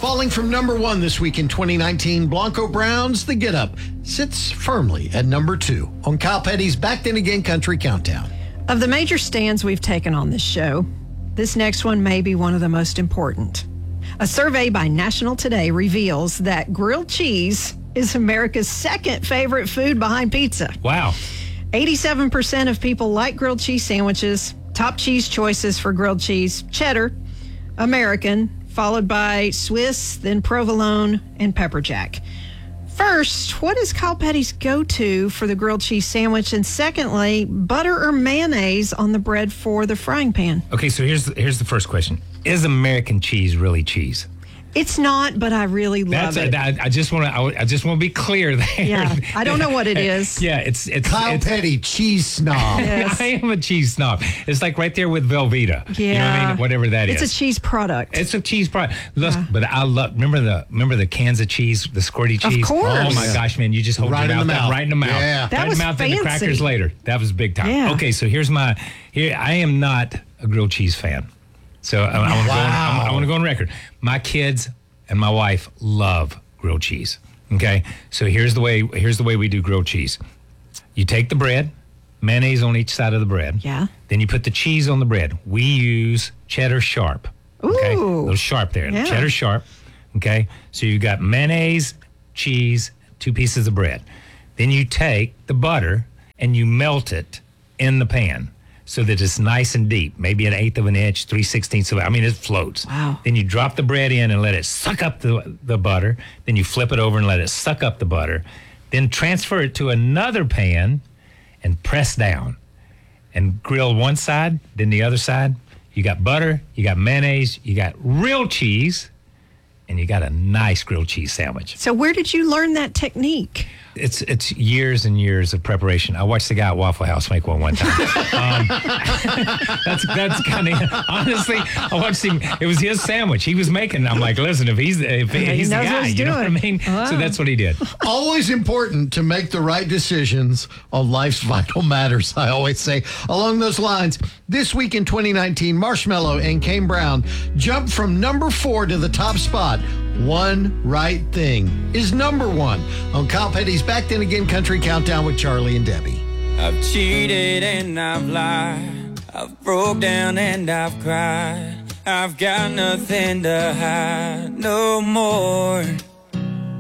Falling from number 1 this week in 2019, Blanco Brown's The Get Up sits firmly at number 2 on Kyle Petty's Back Then Again Country Countdown. Of the major stands we've taken on this show, this next one may be one of the most important. A survey by National Today reveals that grilled cheese is America's second favorite food behind pizza. Wow. 87% of people like grilled cheese sandwiches. Top cheese choices for grilled cheese: cheddar, American, followed by Swiss, then provolone, and pepper jack. First, what is Kyle Petty's go-to for the grilled cheese sandwich? And secondly, butter or mayonnaise on the bread for the frying pan? Okay, so here's the first question. Is American cheese really cheese? It's not, but I really love it. I just want to be clear there. Yeah, I don't know what it is. Yeah, it's Kyle Petty, cheese snob. Yes. I am a cheese snob. It's like right there with Velveeta. Yeah. You know what I mean? Whatever that is. It's a cheese product. It's a cheese product. Look, but I love. Remember the cans of cheese, the squirty cheese. Of course. Oh my gosh, man! You just hold Right your in the mouth mouth. right in the mouth. Yeah. That right was in the mouth and the fancy. crackers later. That was big time. Yeah. Okay, so here I am not a grilled cheese fan. So I want to go on record. My kids and my wife love grilled cheese. Okay, so here's the way we do grilled cheese. You take the bread, mayonnaise on each side of the bread. Yeah. Then you put the cheese on the bread. We use cheddar sharp. Okay, Ooh. a little sharp there. Yeah. Cheddar sharp. Okay, so you got mayonnaise, cheese, 2 pieces of bread. Then you take the butter and you melt it in the pan so that it's nice and deep, maybe 1/8 of an inch, 3/16 of it. I mean, it floats. Wow. Then you drop the bread in and let it suck up the butter. Then you flip it over and let it suck up the butter. Then transfer it to another pan and press down and grill one side, then the other side. You got butter, you got mayonnaise, you got real cheese, and you got a nice grilled cheese sandwich. So where did you learn that technique? It's years and years of preparation. I watched the guy at Waffle House make one time. That's kind of, honestly, I watched him. It was his sandwich he was making. I'm like, listen, if he's the knows what guy, he's you know what I doing. mean? Wow. So that's what he did. Always important to make the right decisions on life's vital matters, I always say. Along those lines, this week in 2019, Marshmello and Kane Brown jumped from number 4 to the top spot. One Right Thing is number 1 on Kyle Petty's Back Then Again Country Countdown with Charlie and Debbie. I've cheated and I've lied, I've broke down and I've cried, I've got nothing to hide no more.